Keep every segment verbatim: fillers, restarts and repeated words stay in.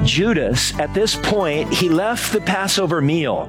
Judas, at this point, he left the Passover meal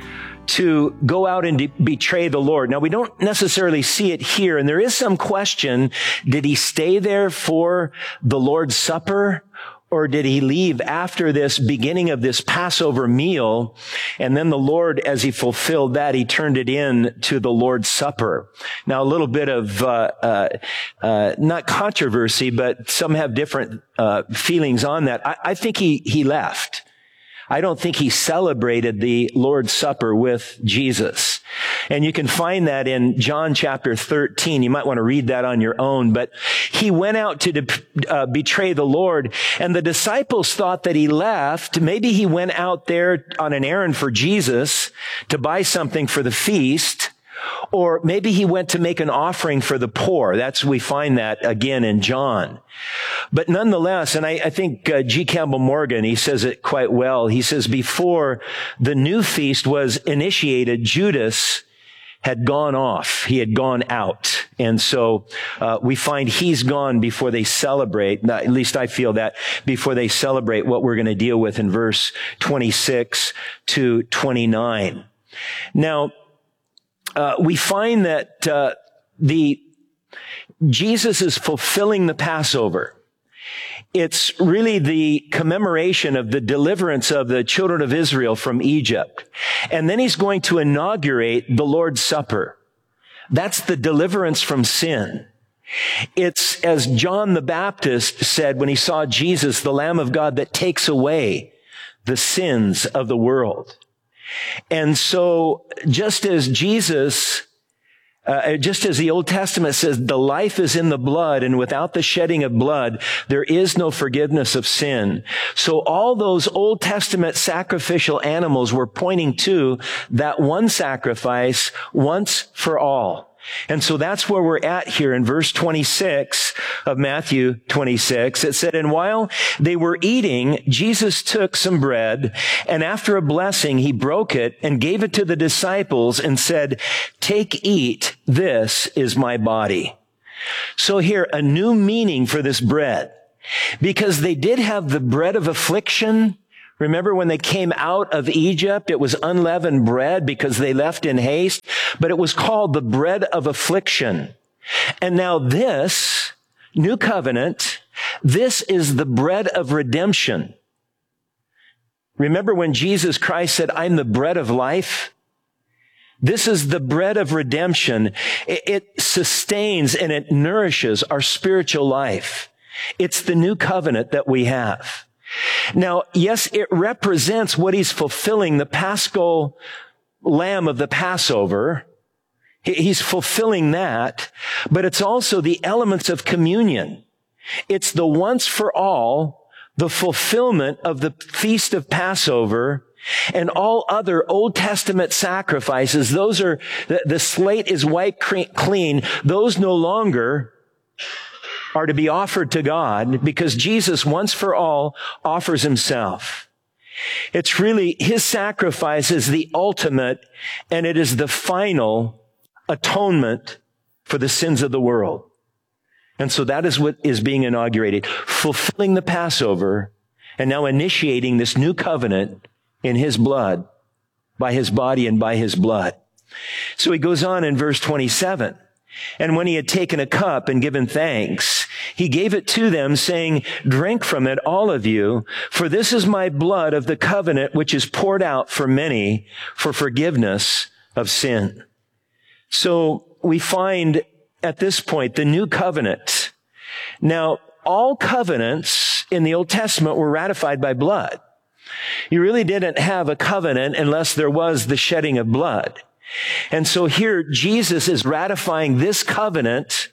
to go out and de- betray the Lord. Now, we don't necessarily see it here, and there is some question, did he stay there for the Lord's Supper, or did he leave after this beginning of this Passover meal? And then the Lord, as he fulfilled that, he turned it in to the Lord's Supper. Now, a little bit of, uh, uh, uh, not controversy, but some have different, uh, feelings on that. I, I think he, he left. I don't think he celebrated the Lord's Supper with Jesus. And you can find that in John chapter thirteen. You might want to read that on your own. But he went out to de- uh, betray the Lord, and the disciples thought that he left. Maybe he went out there on an errand for Jesus to buy something for the feast. Or maybe he went to make an offering for the poor. That's, we find that again in John. But nonetheless, and I, I think uh, G. Campbell Morgan, he says it quite well. He says, before the new feast was initiated, Judas had gone off. He had gone out. And so uh, we find he's gone before they celebrate, at least I feel that, before they celebrate what we're going to deal with in verse twenty-six to twenty-nine. Now, Uh, we find that uh, the Jesus is fulfilling the Passover. It's really the commemoration of the deliverance of the children of Israel from Egypt. And then he's going to inaugurate the Lord's Supper. That's the deliverance from sin. It's, as John the Baptist said when he saw Jesus, the Lamb of God that takes away the sins of the world. And so, just as Jesus, uh, just as the Old Testament says, the life is in the blood, and without the shedding of blood, there is no forgiveness of sin. So all those Old Testament sacrificial animals were pointing to that one sacrifice once for all. And so that's where we're at here in verse twenty-six of Matthew twenty-six. It said, and while they were eating, Jesus took some bread, and after a blessing, he broke it and gave it to the disciples and said, take, eat, this is my body. So here, a new meaning for this bread, because they did have the bread of affliction. Remember when they came out of Egypt, it was unleavened bread because they left in haste, but it was called the bread of affliction. And now this new covenant, this is the bread of redemption. Remember when Jesus Christ said, I'm the bread of life? This is the bread of redemption. It sustains and it nourishes our spiritual life. It's the new covenant that we have. Now, yes, it represents what he's fulfilling, the paschal lamb of the Passover. He's fulfilling that, but it's also the elements of communion. It's the once for all, the fulfillment of the feast of Passover and all other Old Testament sacrifices. Those are, the, the slate is wiped clean. Those no longer are to be offered to God because Jesus once for all offers himself. It's really, his sacrifice is the ultimate and it is the final atonement for the sins of the world. And so that is what is being inaugurated, fulfilling the Passover and now initiating this new covenant in his blood, by his body and by his blood. So he goes on in verse twenty-seven. And when he had taken a cup and given thanks, he gave it to them, saying, drink from it, all of you, for this is my blood of the covenant, which is poured out for many for forgiveness of sin. So we find at this point the new covenant. Now, all covenants in the Old Testament were ratified by blood. You really didn't have a covenant unless there was the shedding of blood. And so here, Jesus is ratifying this covenant,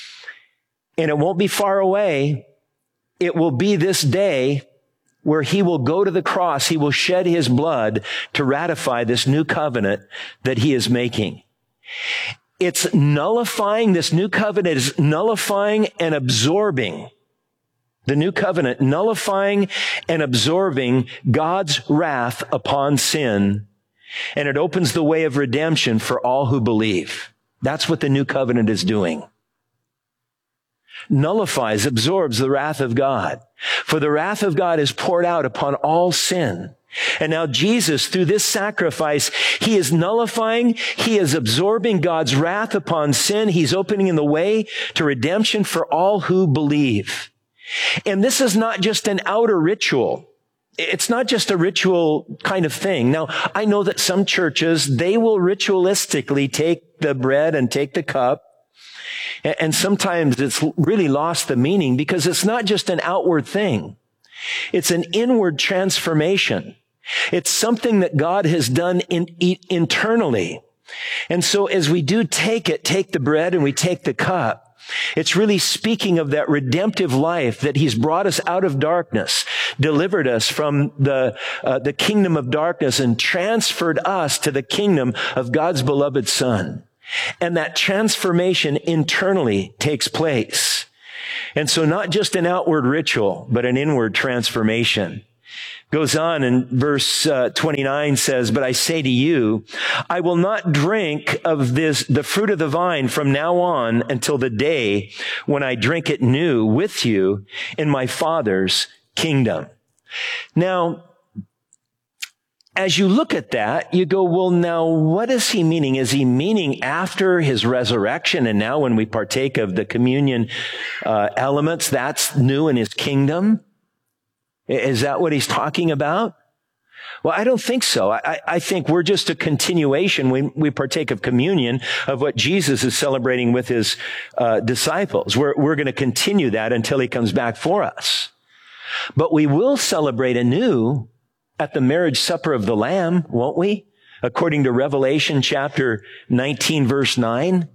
and it won't be far away. It will be this day where he will go to the cross. He will shed his blood to ratify this new covenant that he is making. It's nullifying, this new covenant is nullifying and absorbing. The new covenant nullifying and absorbing God's wrath upon sin. And it opens the way of redemption for all who believe. That's what the new covenant is doing. nullifies, absorbs the wrath of God. For the wrath of God is poured out upon all sin. And now Jesus, through this sacrifice, he is nullifying, he is absorbing God's wrath upon sin. He's opening the way to redemption for all who believe. And this is not just an outer ritual. It's not just a ritual kind of thing. Now, I know that some churches, they will ritualistically take the bread and take the cup. And sometimes it's really lost the meaning because it's not just an outward thing. It's an inward transformation. It's something that God has done in, in, internally. And so as we do take it, take the bread and we take the cup, it's really speaking of that redemptive life that he's brought us out of darkness, delivered us from the, uh, the kingdom of darkness and transferred us to the kingdom of God's beloved Son. And that transformation internally takes place. And so not just an outward ritual, but an inward transformation. Goes on in verse uh, twenty-nine says, but I say to you, I will not drink of this, the fruit of the vine from now on until the day when I drink it new with you in my Father's kingdom. Now, as you look at that, you go, well, now, what is he meaning? Is he meaning after his resurrection and now when we partake of the communion uh, elements, that's new in his kingdom? Is that what he's talking about? Well, I don't think so. I, I think we're just a continuation. We, we partake of communion of what Jesus is celebrating with his uh, disciples. We're, we're going to continue that until he comes back for us. But we will celebrate anew at the marriage supper of the Lamb, won't we? According to Revelation chapter nineteen, verse nine.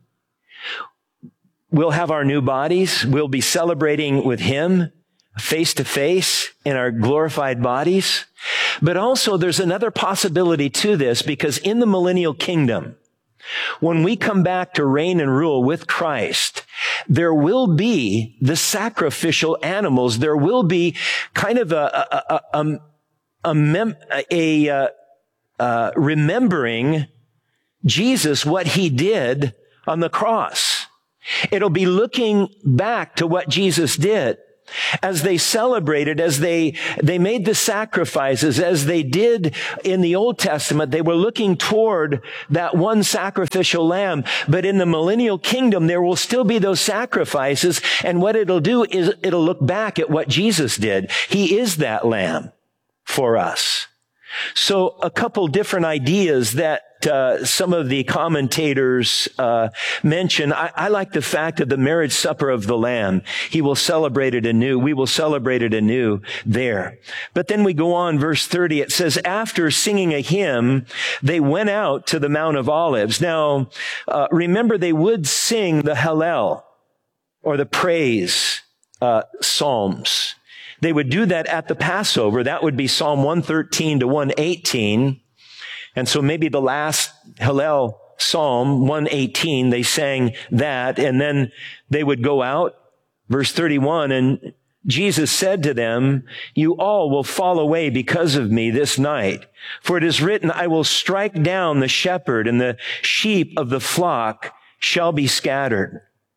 We'll have our new bodies. We'll be celebrating with him face to face in our glorified bodies. But also there's another possibility to this, because in the millennial kingdom, when we come back to reign and rule with Christ, there will be the sacrificial animals. There will be kind of a, a, a, a A, mem- a uh, uh, remembering Jesus, what he did on the cross. It'll be looking back to what Jesus did. As they celebrated, as they, they made the sacrifices, as they did in the Old Testament, they were looking toward that one sacrificial lamb. But in the millennial kingdom, there will still be those sacrifices. And what it'll do is it'll look back at what Jesus did. He is that lamb for us. So a couple different ideas that uh, some of the commentators uh, mention. I, I like the fact of the marriage supper of the Lamb. He will celebrate it anew. We will celebrate it anew there. But then we go on, verse thirty. It says, after singing a hymn, they went out to the Mount of Olives. Now, uh, remember, they would sing the Hallel, or the praise uh, psalms. They would do that at the Passover. That would be Psalm one thirteen to one eighteen. And so maybe the last Hallel Psalm one eighteen, they sang that, and then they would go out. Verse thirty-one, and Jesus said to them, you all will fall away because of me this night. For it is written, I will strike down the shepherd, and the sheep of the flock shall be scattered.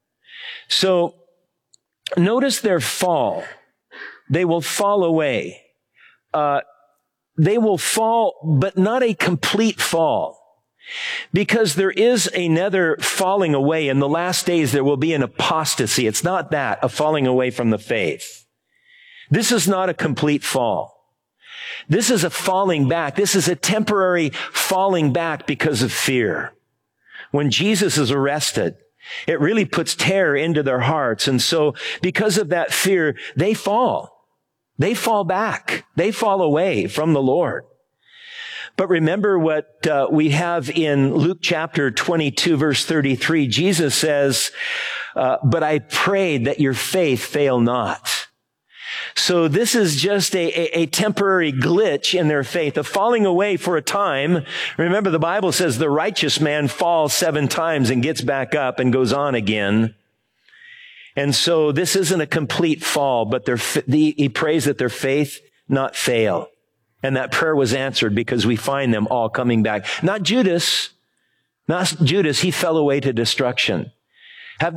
So notice their fall. They will fall away. Uh, they will fall, but not a complete fall. Because there is another falling away. In the last days, there will be an apostasy. It's not that, a falling away from the faith. This is not a complete fall. This is a falling back. This is a temporary falling back because of fear. When Jesus is arrested, it really puts terror into their hearts. And so because of that fear, they fall. They fall back. They fall away from the Lord. But remember what uh, we have in Luke chapter twenty-two, verse thirty-three. Jesus says, uh, but I prayed that your faith fail not. So this is just a, a, a temporary glitch in their faith, a falling away for a time. Remember, the Bible says the righteous man falls seven times and gets back up and goes on again. And so this isn't a complete fall, but their, the, he prays that their faith not fail. And that prayer was answered because we find them all coming back. Not Judas, not Judas, he fell away to destruction. Have not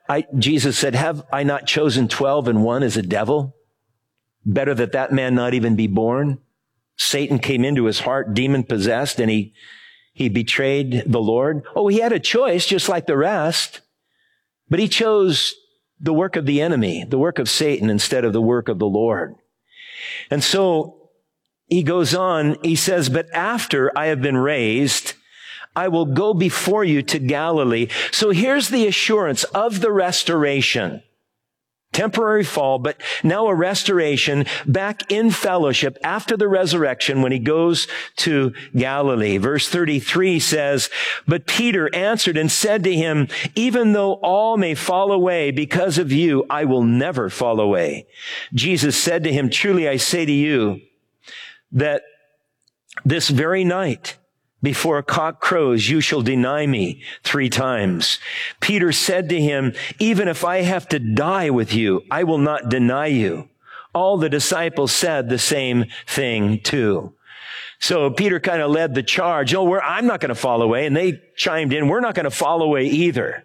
I, Jesus said, have I not chosen twelve and one is a devil? Better that that man not even be born. Satan came into his heart, demon possessed, and he, he betrayed the Lord. Oh, he had a choice just like the rest, but he chose the work of the enemy, the work of Satan instead of the work of the Lord. And so he goes on, he says, but after I have been raised, I will go before you to Galilee. So here's the assurance of the restoration. Temporary fall, but now a restoration back in fellowship after the resurrection when he goes to Galilee. Verse thirty-three says, but Peter answered and said to him, even though all may fall away because of you, I will never fall away. Jesus said to him, truly I say to you that this very night, before a cock crows, you shall deny me three times. Peter said to him, even if I have to die with you, I will not deny you. All the disciples said the same thing too. So Peter kind of led the charge. Oh, we're, I'm not going to fall away. And they chimed in, we're not going to fall away either.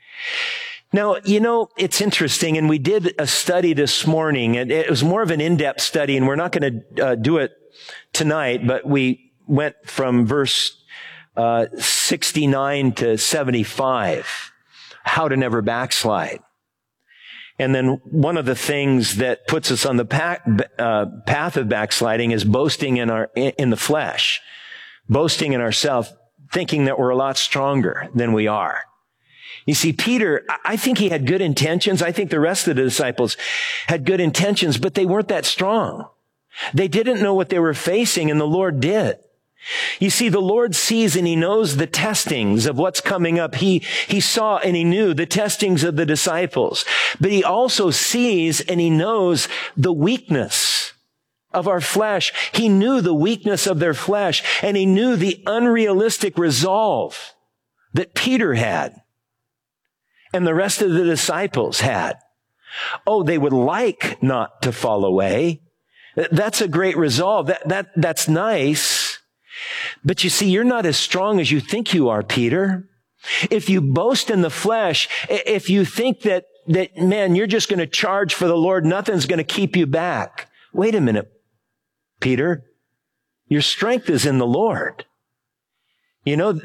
Now, you know, it's interesting, and we did a study this morning, and it was more of an in-depth study, and we're not going to uh, do it tonight, but we went from verse uh, sixty-nine to seventy-five, how to never backslide. And then one of the things that puts us on the path, uh, path of backsliding is boasting in our in the flesh, boasting in ourselves, thinking that we're a lot stronger than we are. You see, Peter, I think he had good intentions. I think the rest of the disciples had good intentions, but they weren't that strong. They didn't know what they were facing, and the Lord did. You see, the Lord sees and he knows the testings of what's coming up. He, he saw and he knew the testings of the disciples, but he also sees and he knows the weakness of our flesh. He knew the weakness of their flesh, and he knew the unrealistic resolve that Peter had and the rest of the disciples had. Oh, they would like not to fall away. That's a great resolve. That, that, that's nice. But you see, you're not as strong as you think you are, Peter. If you boast in the flesh, if you think that, that, man, you're just going to charge for the Lord, nothing's going to keep you back. Wait a minute, Peter. Your strength is in the Lord. You know,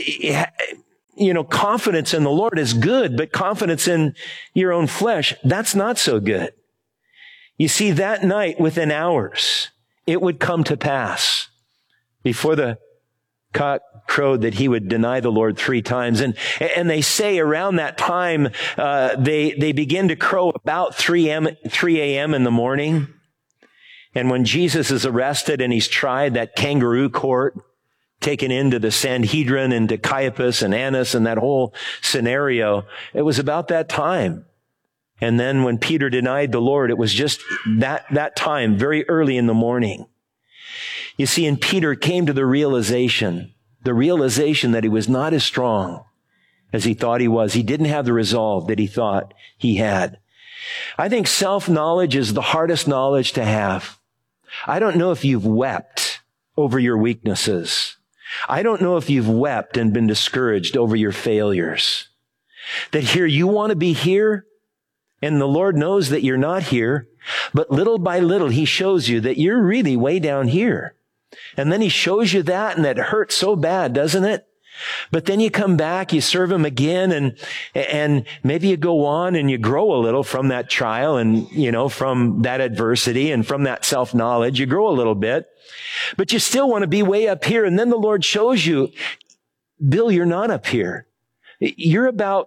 you know, confidence in the Lord is good, but confidence in your own flesh, that's not so good. You see, that night, within hours, it would come to pass before the cock crowed that he would deny the Lord three times. And, and they say around that time, uh, they, they begin to crow about three a.m. in the morning. And when Jesus is arrested and he's tried, that kangaroo court, taken into the Sanhedrin, into Caiaphas and Annas and that whole scenario, it was about that time. And then when Peter denied the Lord, it was just that, that time, very early in the morning. You see, and Peter came to the realization, the realization that he was not as strong as he thought he was. He didn't have the resolve that he thought he had. I think self-knowledge is the hardest knowledge to have. I don't know if you've wept over your weaknesses. I don't know if you've wept and been discouraged over your failures. That here, you want to be here, and the Lord knows that you're not here, but little by little, he shows you that you're really way down here. And then he shows you that, and that hurts so bad, doesn't it? But then you come back, you serve him again, and, and maybe you go on and you grow a little from that trial and, you know, from that adversity and from that self-knowledge. You grow a little bit, but you still want to be way up here. And then the Lord shows you, Bill, you're not up here. You're about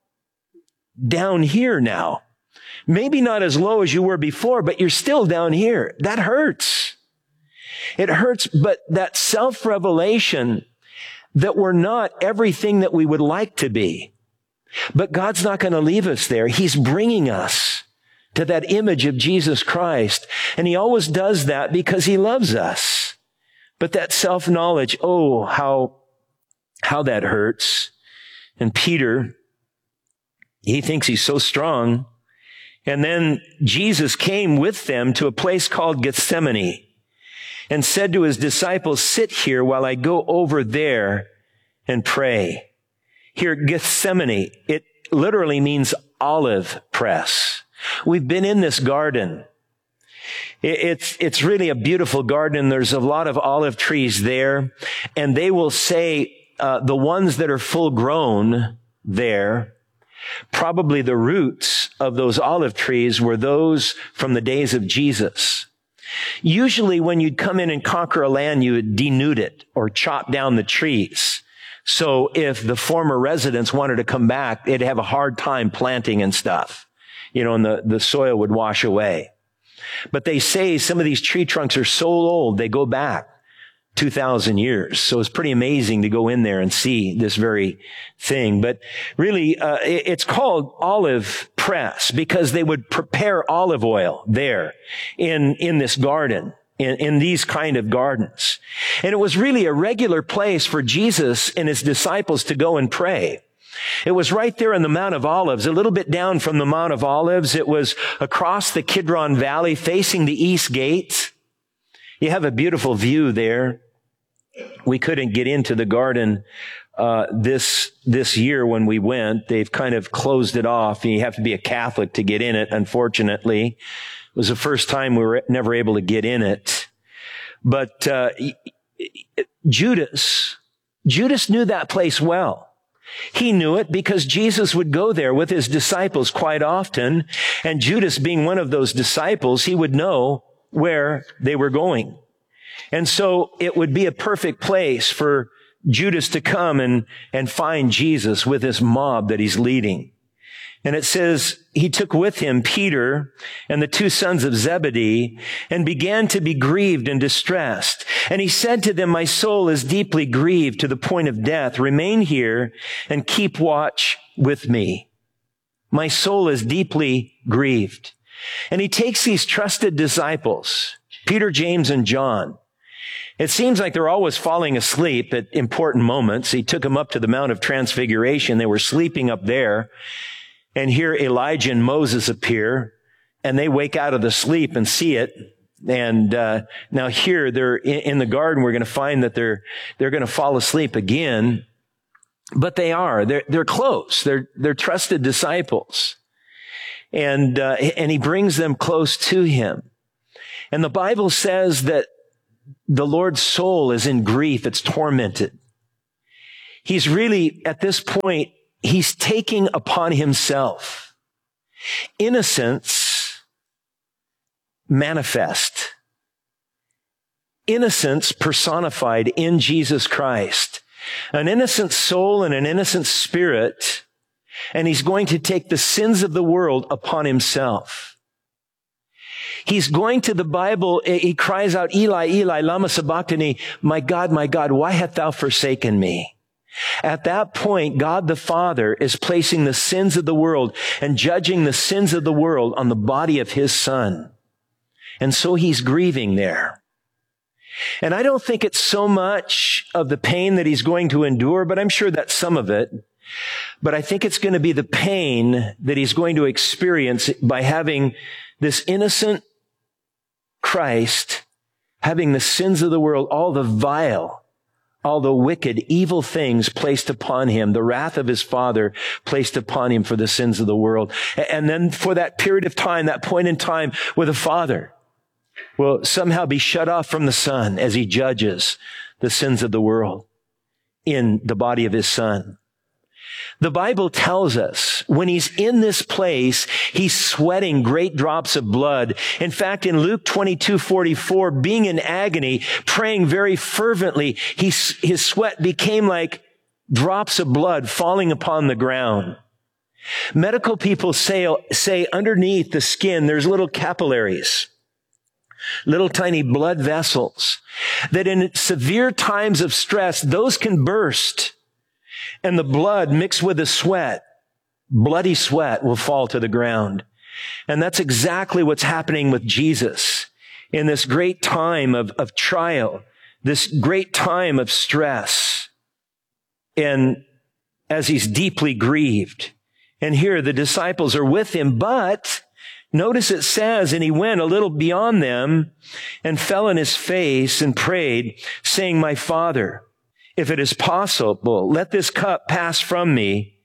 down here now. Maybe not as low as you were before, but you're still down here. That hurts. It hurts, but that self-revelation that we're not everything that we would like to be. But God's not going to leave us there. He's bringing us to that image of Jesus Christ. And he always does that because he loves us. But that self-knowledge, oh, how, how that hurts. And Peter, he thinks he's so strong. And then Jesus came with them to a place called Gethsemane and said to his disciples, sit here while I go over there and pray. Here, Gethsemane, it literally means olive press. We've been in this garden. It's, it's really a beautiful garden. There's a lot of olive trees there, and they will say, uh, the ones that are full grown there, probably the roots of those olive trees were those from the days of Jesus. Usually when you'd come in and conquer a land, you would denude it or chop down the trees. So if the former residents wanted to come back, they'd have a hard time planting and stuff, you know, and the, the soil would wash away. But they say some of these tree trunks are so old, they go back two thousand years. So it's pretty amazing to go in there and see this very thing. But really, uh, it's called olive press because they would prepare olive oil there in, in this garden, in, in these kind of gardens. And it was really a regular place for Jesus and his disciples to go and pray. It was right there in the Mount of Olives, a little bit down from the Mount of Olives. It was across the Kidron Valley facing the east gate. You have a beautiful view there. We couldn't get into the garden uh this this year when we went. They've kind of closed it off. You have to be a Catholic to get in it, unfortunately. It was the first time we were never able to get in it. But uh Judas, Judas knew that place well. He knew it because Jesus would go there with his disciples quite often. And Judas, being one of those disciples, he would know where they were going. And so it would be a perfect place for Judas to come and, and find Jesus with this mob that he's leading. And it says he took with him Peter and the two sons of Zebedee and began to be grieved and distressed. And he said to them, "My soul is deeply grieved to the point of death. Remain here and keep watch with me." My soul is deeply grieved. And he takes these trusted disciples, Peter, James, and John. It seems like they're always falling asleep at important moments. He took them up to the Mount of Transfiguration. They were sleeping up there. And here Elijah and Moses appear, and they wake out of the sleep and see it. And uh now here they're in, in the garden. We're going to find that they're they're going to fall asleep again. But they are. They're they're close. They're they're trusted disciples. And uh and he brings them close to him. And the Bible says that the Lord's soul is in grief. It's tormented. He's really, at this point, he's taking upon himself innocence manifest. Innocence personified in Jesus Christ. An innocent soul and an innocent spirit. And he's going to take the sins of the world upon himself. He's going to the Bible, he cries out, "Eli, Eli, lama sabachthani, my God, my God, why hast thou forsaken me?" At that point, God the Father is placing the sins of the world and judging the sins of the world on the body of his Son. And so he's grieving there. And I don't think it's so much of the pain that he's going to endure, but I'm sure that's some of it. But I think it's going to be the pain that he's going to experience by having this innocent Christ, having the sins of the world, all the vile, all the wicked, evil things placed upon him, the wrath of his Father placed upon him for the sins of the world. And then for that period of time, that point in time where the Father will somehow be shut off from the Son as he judges the sins of the world in the body of his Son. The Bible tells us when he's in this place, he's sweating great drops of blood. In fact, in Luke twenty-two forty-four, being in agony, praying very fervently, he, his sweat became like drops of blood falling upon the ground. Medical people say, say underneath the skin, there's little capillaries, little tiny blood vessels, that in severe times of stress, those can burst. And the blood mixed with the sweat, bloody sweat, will fall to the ground. And that's exactly what's happening with Jesus in this great time of, of trial, this great time of stress. And as he's deeply grieved. And here the disciples are with him, but notice it says, and he went a little beyond them and fell on his face and prayed, saying, "My Father, if it is possible, let this cup pass from me.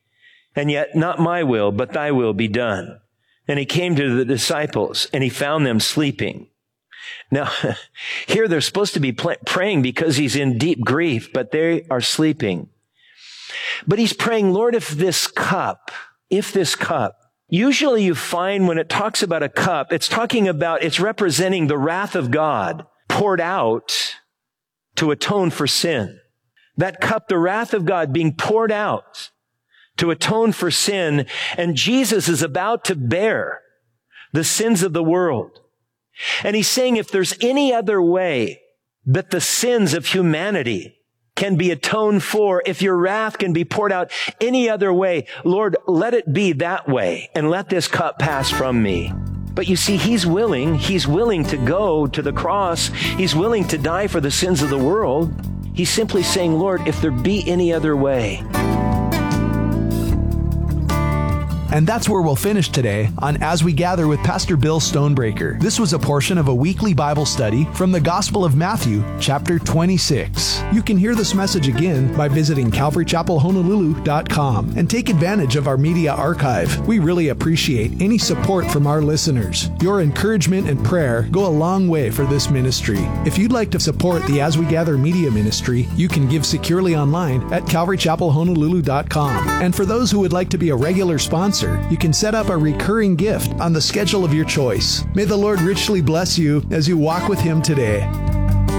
And yet not my will, but thy will be done. And he came to the disciples and he found them sleeping. Now, here they're supposed to be praying because he's in deep grief, but they are sleeping. But he's praying, Lord, if this cup, if this cup, usually you find when it talks about a cup, it's talking about, it's representing the wrath of God poured out to atone for sin. That cup, the wrath of God being poured out to atone for sin, and Jesus is about to bear the sins of the world. And he's saying if there's any other way that the sins of humanity can be atoned for, if your wrath can be poured out any other way, Lord, let it be that way, and let this cup pass from me. But you see, he's willing, he's willing to go to the cross. He's willing to die for the sins of the world. He's simply saying, Lord, if there be any other way. And that's where we'll finish today on As We Gather with Pastor Bill Stonebreaker. This was a portion of a weekly Bible study from the Gospel of Matthew, chapter twenty-six. You can hear this message again by visiting calvary chapel honolulu dot com and take advantage of our media archive. We really appreciate any support from our listeners. Your encouragement and prayer go a long way for this ministry. If you'd like to support the As We Gather media ministry, you can give securely online at calvary chapel honolulu dot com. And for those who would like to be a regular sponsor, you can set up a recurring gift on the schedule of your choice. May the Lord richly bless you as you walk with Him today.